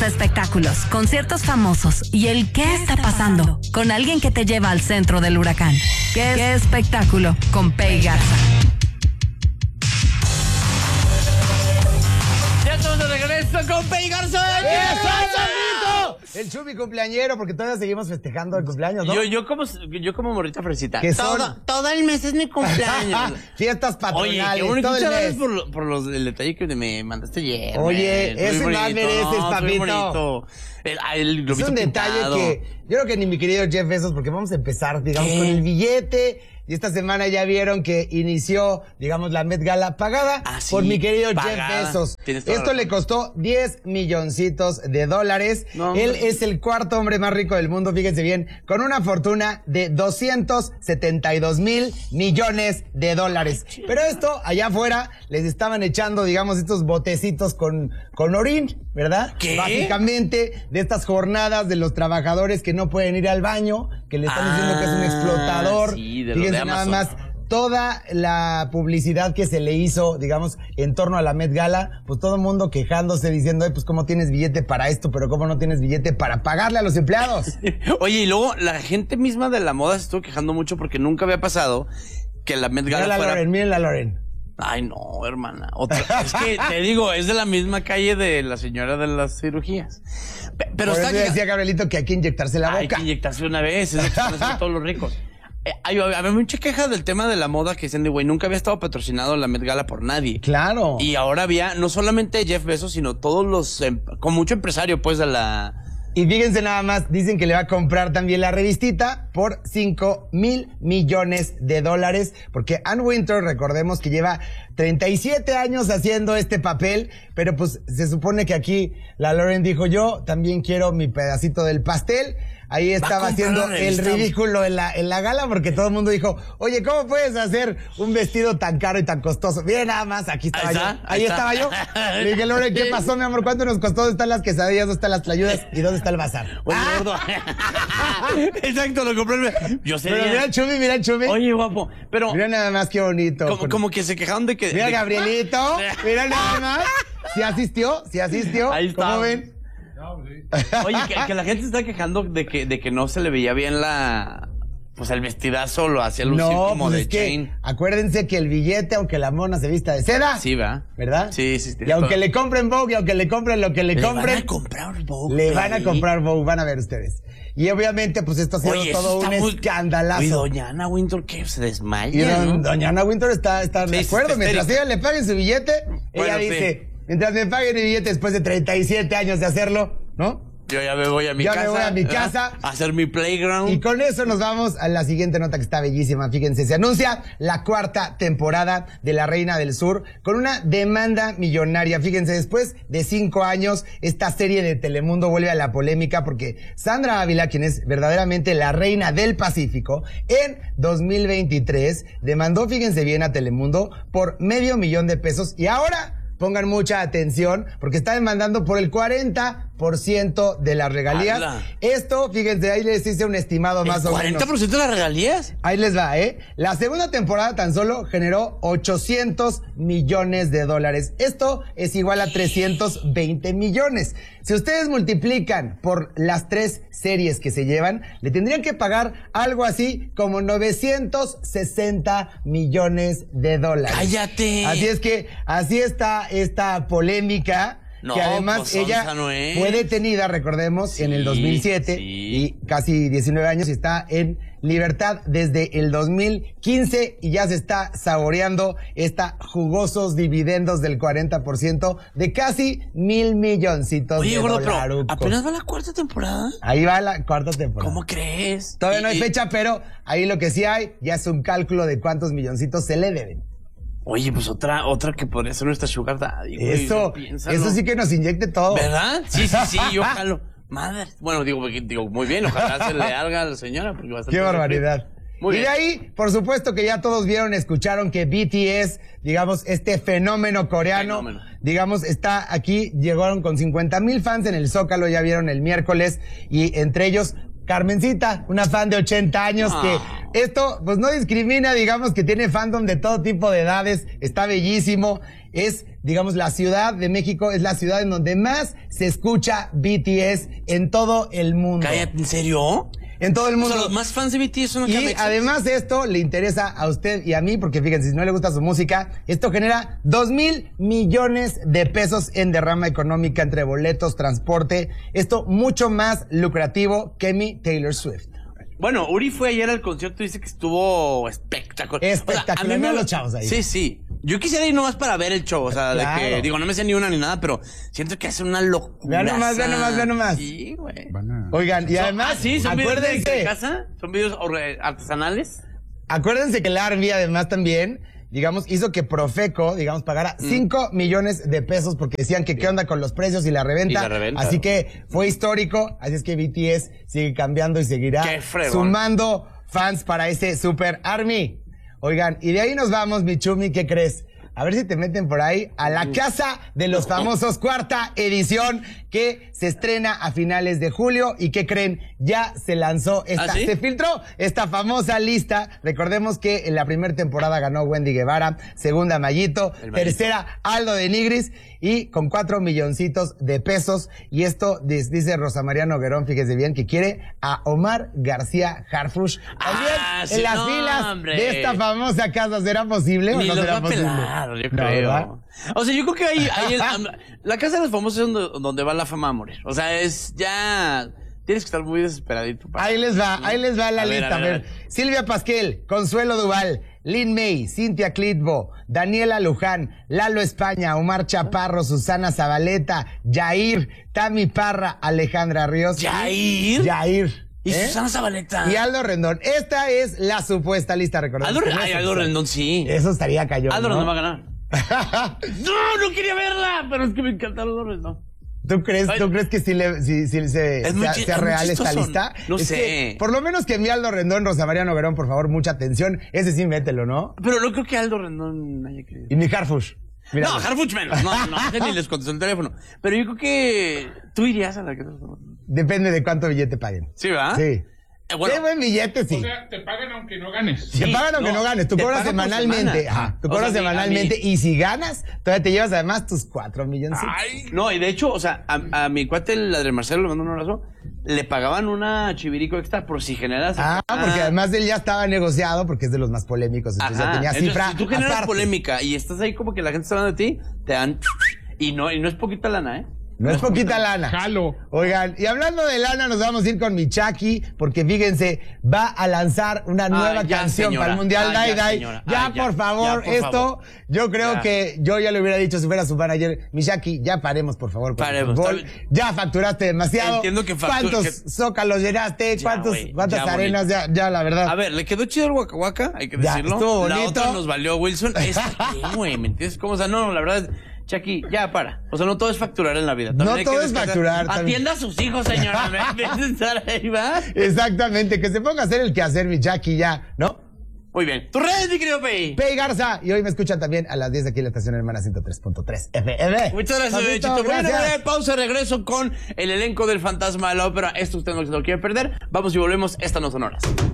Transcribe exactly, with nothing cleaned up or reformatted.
Los espectáculos, conciertos famosos y el qué está pasando con alguien que te lleva al centro del huracán. ¿Qué, ¿Qué espectáculo? Con Pei Garza. Ya estamos de regreso con Pei Garza. El Chubi cumpleañero, porque todavía seguimos festejando el cumpleaños, ¿no? Yo, yo como, yo como morrita fresita. ¿Qué todo, son? todo el mes es mi cumpleaños. Fiestas patronales. Oye, qué bonito, todo el muchas mes. gracias por, por los, el detalle que me mandaste ayer. Oye, Muy ese bonito, más mereces, no, muy papito. bonito. El, el Es un detalle pintado. que yo creo que ni mi querido Jeff Bezos, porque vamos a empezar, digamos, ¿Qué? con el billete. Y esta semana ya vieron que inició, digamos, la Met Gala pagada Ah, sí, por mi querido pagada. Jeff Bezos. Tienes toda Esto la le razón. costó diez milloncitos de dólares. No, Él hombre. es el cuarto hombre más rico del mundo, fíjense bien, con una fortuna de doscientos setenta y dos mil millones de dólares. Pero esto, allá afuera, les estaban echando, digamos, estos botecitos con, con orín, ¿verdad? ¿Qué? Básicamente, de estas jornadas de los trabajadores que no pueden ir al baño, que le están Ah, diciendo que es un explotador. sí, de lo Fíjense de nada Amazon. más. Toda la publicidad que se le hizo, digamos, en torno a la Met Gala, pues todo el mundo quejándose, diciendo, pues cómo tienes billete para esto, pero cómo no tienes billete para pagarle a los empleados. Oye, y luego la gente misma de la moda se estuvo quejando mucho porque nunca había pasado que la Met Mira Gala la fuera... Loren, miren la Loren. Ay, no, hermana. Otra... es que te digo, es de la misma calle de la señora de las cirugías. Pe- Pero Por está eso que... decía Gabrielito que hay que inyectarse la Hay boca. que inyectarse una vez, es lo que están haciendo todos los ricos. Eh, hay, había mucha queja del tema de la moda que dicen de, güey, nunca había estado patrocinado la Met Gala por nadie. Claro. Y ahora había no solamente Jeff Bezos, sino todos los, em, con mucho empresario, pues, de la... Y fíjense nada más, dicen que le va a comprar también la revistita por cinco mil millones de dólares, porque Ann Wintour, recordemos que lleva treinta y siete años haciendo este papel, pero pues se supone que aquí la Loren dijo, yo también quiero mi pedacito del pastel. Ahí estaba comprar haciendo la el revista. ridículo en la, en la gala, porque todo el mundo dijo, oye, ¿cómo puedes hacer un vestido tan caro y tan costoso? Miren nada más, aquí estaba Ahí yo. está, ahí Ahí está. estaba yo. Le dije, Loren, ¿qué pasó, mi amor? ¿Cuánto nos costó? ¿Dónde están las quesadillas? ¿Dónde están las tlayudas? ¿Y dónde está el bazar? Oye, gordo. Exacto, lo compré. Yo sé. Pero mira el Chumi, mira el Chumi. Oye, guapo. Pero Mira nada más qué bonito. como, como que se quejaron de que... Mira de- Gabrielito, mira nada más. ¿Sí asistió? ¿Sí asistió? Ahí está. ¿Cómo ven? Oye, que, que la gente se está quejando de que, de que no se le veía bien la... Pues el vestidazo lo hacía lucir No, como pues de es que chain. acuérdense que el billete, aunque la mona se vista de seda, Sí, ¿va? ¿verdad? Sí, sí. Y aunque le compren Vogue, y aunque le compren lo que le, Le compren, van a comprar Vogue, le van a ahí. comprar Vogue, van a ver ustedes. Y obviamente, pues esto ha sido Oye, eso todo está un muy... escandalazo. Y doña Ana Wintour que se desmaya, Y don- ¿no? doña Ana Wintour está, está de Sí, sí, acuerdo. está Mientras histérica. ella le paguen su billete, Bueno, ella sí. dice, mientras me paguen mi billete después de treinta y siete años de hacerlo, ¿no? Yo ya me voy a mi Ya me casa. voy a mi ¿verdad? casa. A hacer mi playground. Y con eso nos vamos a la siguiente nota que está bellísima. Fíjense, se anuncia la cuarta temporada de La Reina del Sur con una demanda millonaria. Fíjense, después de cinco años, esta serie de Telemundo vuelve a la polémica porque Sandra Ávila, quien es verdaderamente la reina del Pacífico, en dos mil veintitrés demandó, fíjense bien, a Telemundo por medio millón de pesos y ahora... Pongan mucha atención porque está demandando por el cuarenta por ciento de las regalías. ¡Hala! Esto, fíjense, ahí les hice un estimado más ¿El o cuarenta por menos. ciento de las regalías? Ahí les va, ¿eh? La segunda temporada tan solo generó ochocientos millones de dólares. Esto es igual a trescientos veinte millones. Si ustedes multiplican por las tres series que se llevan, le tendrían que pagar algo así como novecientos sesenta millones de dólares. ¡Cállate! Así es que, así está esta polémica. No, que además pues, ella onza no es. fue detenida, recordemos, Sí, en el dos mil siete sí. y casi diecinueve años y está en libertad desde el dos mil quince y ya se está saboreando esta jugosos dividendos del cuarenta por ciento de casi mil milloncitos Oye, de gordo, pero dolarucos. ¿apenas va la cuarta temporada? Ahí va la cuarta temporada. ¿Cómo crees? Todavía no hay Y- fecha, pero ahí lo que sí hay ya es un cálculo de cuántos milloncitos se le deben. Oye, pues otra, otra que podría ser nuestra sugar daddy, güey, Eso, piénsalo. eso sí que nos inyecte todo. ¿Verdad? Sí, sí, sí, yo jalo. Madre. Bueno, digo, porque- digo, muy bien, ojalá se le haga a la señora. Porque bastante Qué barbaridad. Muy y bien. de ahí, por supuesto que ya todos vieron, escucharon que B T S, digamos, este fenómeno coreano, Fenómeno. digamos, está aquí, llegaron con cincuenta mil fans en el Zócalo, ya vieron el miércoles, y entre ellos, Carmencita, una fan de ochenta años Ah. que esto, pues no discrimina, digamos, que tiene fandom de todo tipo de edades, está bellísimo, es digamos, la Ciudad de México es la ciudad en donde más se escucha B T S en todo el mundo. Cállate, ¿en serio? En todo el mundo. O sea, los más fans de B T S son acá Y mexas. además de esto, le interesa a usted y a mí, porque fíjense, si no le gusta su música, esto genera dos mil millones de pesos en derrama económica entre boletos, transporte. Esto mucho más lucrativo que mi Taylor Swift. Bueno, Uri fue ayer al concierto y dice que estuvo espectacular. Espectacular, O sea, a mí vean me- los chavos ahí. Sí, sí. Yo quisiera ir nomás para ver el show, o sea, Claro. de que, digo, no me sé ni una ni nada, pero siento que hace una locura. Vean nomás, vean nomás, vean nomás. Sí, güey. Oigan, y Son- además, ah, sí, son videos de, acuérdense, de casa, son videos orre- artesanales. acuérdense que el R and B además también, digamos, hizo que Profeco, digamos, pagara cinco millones de pesos porque decían que qué onda con los precios y la reventa. Y la reventa. Así que fue histórico, así es que B T S sigue cambiando y seguirá Qué fregón. sumando fans para ese Super Army. Oigan, y de ahí nos vamos, mi Chumi, ¿qué crees? A ver si te meten por ahí a la Casa de los Famosos, cuarta edición, que se estrena a finales de julio. ¿Y qué creen? Ya se lanzó esta, ¿Ah, sí? se filtró esta famosa lista. Recordemos que en la primera temporada ganó Wendy Guevara, segunda Mayito, El Mayito. tercera Aldo de Nigris, y con cuatro milloncitos de pesos. Y esto dis- dice Rosa María Noguerón, fíjese bien, que quiere a Omar García Harfuch también Ah, sí, en las no, filas hombre. de esta famosa casa. ¿Será posible Ni o no los va será a posible? pelar, yo No, creo. ¿verdad? O sea, yo creo que ahí, ahí el- am- la casa de los famosos es donde, donde va la fama a morir. O sea, es ya... Tienes que estar muy desesperadito. para- Ahí les va, ahí les va la A ver, lista. a A ver, ver, a ver. Silvia Pasquel, Consuelo Duval, Lin May, Cintia Clitbo, Daniela Luján, Lalo España, Omar Chaparro, Susana Zabaleta, Yair, Tami Parra, Alejandra Ríos. y- ¿Yair? Yair. Y ¿eh? Susana Zabaleta. Y Aldo Rendón. Esta es la supuesta lista, recordemos. Aldo, que no ay, es Aldo oficial. Rendón, sí. Eso estaría cayón, Aldo ¿no? Rendón va a ganar. No, no quería verla, pero es que me encanta Aldo Rendón. ¿Tú crees, Ay. ¿Tú crees que sí, le, sí, sí se, Es muy sea, chi- sea es muy real esta chistoso. lista? No Es sé. que, por lo menos que mi Aldo Rendón, Rosa María Noguerón, por favor, mucha atención. Ese sí, mételo, ¿no? Pero no creo que Aldo Rendón haya querido. Y mi Harfush. Mira, No, Harfuch menos. No, no, ese ni les contestó el teléfono. Pero yo creo que tú irías a la casa de los famosos. depende de cuánto billete paguen. Sí, ¿verdad? Sí. Eh, bueno, Qué buen billete, sí. O sea, te pagan aunque no ganes. te sí, pagan aunque no, no, ganes. Tú te cobras pagan por semanalmente. semana. Ajá. Tú O cobras sea, a mí- semanalmente. a mí- Y si ganas, todavía te llevas además tus cuatro milloncitos. ay, no, y de hecho, o sea, a, a mi cuate, el Adrián Marcelo, le mando un abrazo, le pagaban una chivirico extra por si generas. Ah, porque además él ya estaba negociado porque es de los más polémicos. Entonces Ajá. ya tenía Entonces, cifra si tú generas aparte. polémica y estás ahí como que la gente está hablando de ti, te dan. Y no, y no es poquita lana, ¿eh? No es poquita lana. Jalo. Oigan, y hablando de lana, nos vamos a ir con Michaki, porque fíjense, va a lanzar una nueva ya, canción señora. para el Mundial Ah, Dai ya, Dai. señora. Ya, Ah, ya. por favor, Ya, por esto, favor. yo creo Ya. que yo ya le hubiera dicho si fuera su manager, Michaki, ya paremos, por favor, con el Paremos, fútbol. está bien. Ya facturaste demasiado. Entiendo que factu- ¿Cuántos que- zócalos llenaste? Ya, ¿Cuántos, güey, ¿Cuántas ya, arenas? Ya, ya, la verdad. A ver, le quedó chido el Waka Waka, hay que Ya, decirlo. estuvo La bonito. otra nos valió Wilson. Esta, ¿qué, güey? ¿Me entiendes? ¿Cómo? O sea, no, no, la verdad, Chucky, ya para. O sea, no todo es facturar en la vida. También No hay que todo es descansar. facturar, también. Atienda a sus hijos, señora. En vez de estar ahí, ¿va? Exactamente, que se ponga a hacer el quehacer, Michaki, ya, ¿no? Muy bien. Tus redes, mi querido Pei. Pei Garza, y hoy me escuchan también a las diez aquí en la estación hermana ciento tres punto tres F M. Muchas gracias, Papito, Bechito. Bueno, gracias. voy a dar pausa, regreso con el elenco del Fantasma de la Ópera. Esto usted no se lo quiere perder. Vamos y volvemos. Esta no son horas.